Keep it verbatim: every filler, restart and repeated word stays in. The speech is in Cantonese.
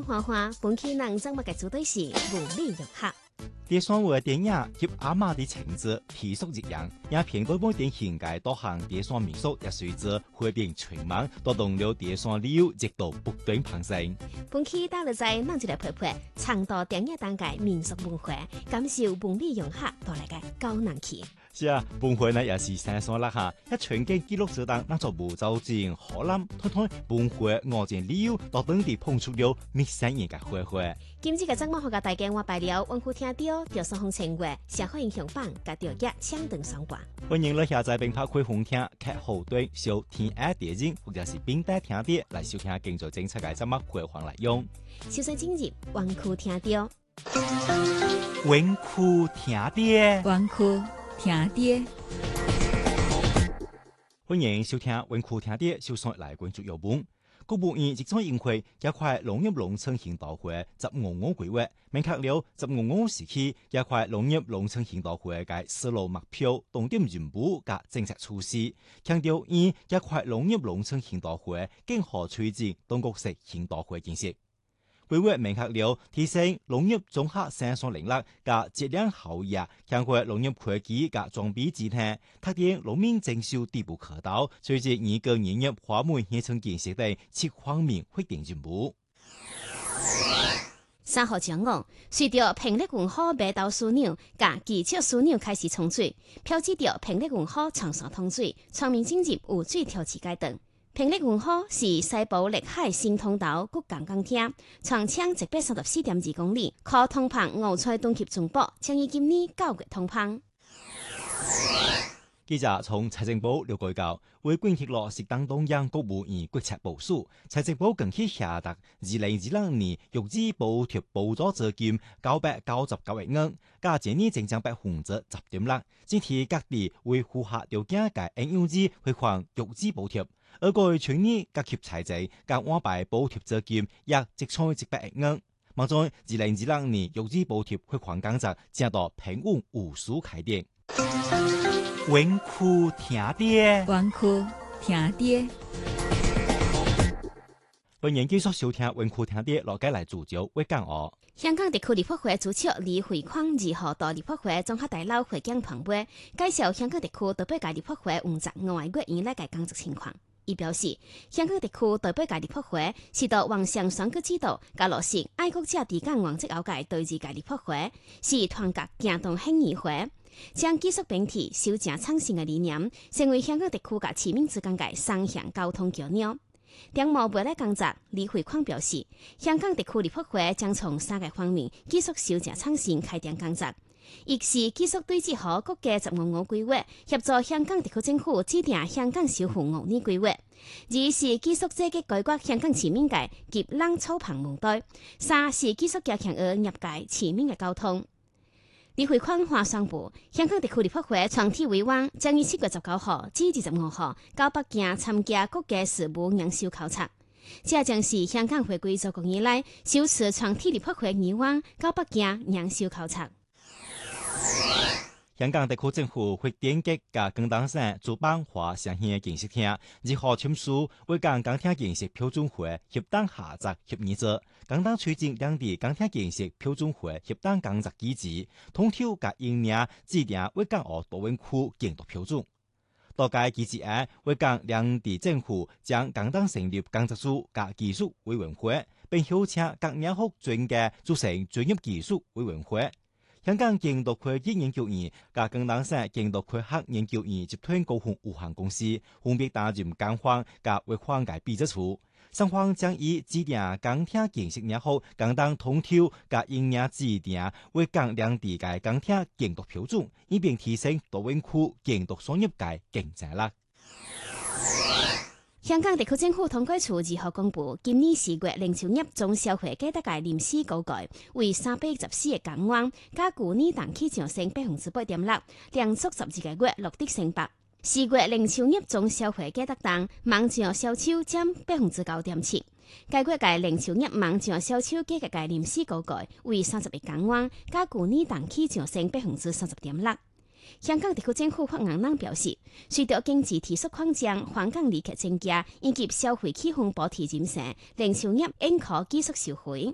花花，本期人節目嘅主題是無理遊客。 第三位電影翕阿媽的情節，提速熱映，也偏對本電影界多項第三民俗，也隨着回變全網，帶動了第三旅遊熱度不斷攀升。 本期帶嚟在咱就來陪陪長度電影當界民俗文化，感受無理遊客帶來嘅高能氣。 是啊，本會呢也是三山啦哈，一全景記錄者當那座無造景河南推推本會我前旅遊到當地碰觸了陌生人嘅會會。 今次嘅節目學嘅大家我拜了，溫故聽到條雙紅情話，社會影響榜甲條約搶登上掛。 歡迎你下載並拍開紅聽，劇後端收聽愛電影或者是並帶聽碟來收聽更多精彩嘅節目回放來用。 首先進入溫故聽到， 溫故聽碟， 溫故聽碟。 歡迎收聽溫故聽碟，首先來關注有本。國務院即將印會一塊農業農村行道會十五五規劃，明確了十五五時期一塊農業農村行道會嘅思路目標、重點任務及政策措施，強調以一塊農業農村行道會更好推進中國式行道會建設。規劃明確了提升農業綜合生產能力及質量效益，強化農業科技及裝備資產，特點農民徵收地補可到，隨住二個農業花圃鄉村建設等七方面確定任務。 三號講講，隨着平力文化馬道樞紐及基礎樞紐開始重水，標誌着平力文化長沙通水，全面進入有水調節階段。平力文化是西部歷海新通道骨幹鋼鐵，全長一百三十四點二公里，可通澎吳菜東及中部，將於今年九月通澎。 記者從財政部了解到，為貫徹落實黨中央國務院國策部署，財政部近期下達二零二兩年育兒補貼補助資金九百九十九億元，加前年增長百分之十點六。整體各地為符合條件嘅應用之回還育兒補貼。而過去全年各級財政及安排補貼資金約積蓄一百億元，望在二零二兩年育兒補貼回還工作正到平穩有序開展。溫故聽碟， 溫故聽碟。 歡迎繼續收聽溫故聽碟，落街來主角為講哦。 香港地區立法會主席李慧礦二號到立法會綜合大樓會見旁邊，介紹香港地區代表界立法會五十五個月以來嘅工作情況。伊表示，香港地區代表界立法會是到橫向選舉制度，加落實愛國者治港原則後界對治界立法會，是團結行動興議會，將技術本體修正創新嘅理念，成為香港地區及市民之間嘅雙向交通橋樑。當務未來工作，李慧礦表示，香港地區立法會將從三個方面繼續修正創新開展工作。一是繼續對接好國家十五五規劃，協助香港地區政府制定香港守護五年規劃；二是繼續積極改革香港市民嘅及冷草棚問題；三是繼續加強與業界市民嘅溝通。李慧礦話宣布，香港地區立法會全體委員將於七月十九號至二十五號到北京參加國家事務研修考察。這將是香港回歸祖國以來首次全體立法會議員到北京研修考察。 香港特區政府會點擊甲廣東省主辦華商縣建設廳，二號簽署為港鋼鐵建設標準會協同下集協議書，廣東推進兩地鋼鐵建設標準會協同工作機制，通挑甲應名制定為港澳大灣區建築標準。多屆機制案為港兩地政府將廣東成立工作組甲技術委員會，並邀請各領域專家組成專業技術委員會。香港建築科技研究院、加廣東省建築科學研究院集團股份有限公司分別擔任監方及維護嘅秘書處，雙方將以制定鋼鐵建設領域廣東通挑及應名制定為港兩地嘅鋼鐵建築標準，以便提升大灣區建築產業嘅競爭力。 香港地區政府統計處二號公布，今年四月零售業總消費價值嘅臨時高價為三百一十四億港元，較去年同期上升百分之八點六，連續十二個月錄得升幅。四月零售業總消費價值當網上銷售佔百分之九點七，該月嘅零售業網上銷售價格嘅臨時高價為三十億港元，較去年同期上升百分之三十點六。香港地區政府發言人表示，隨着經濟提速擴張、香港旅客增加以及消費氣氛保持穩定，零售業應可繼續受惠。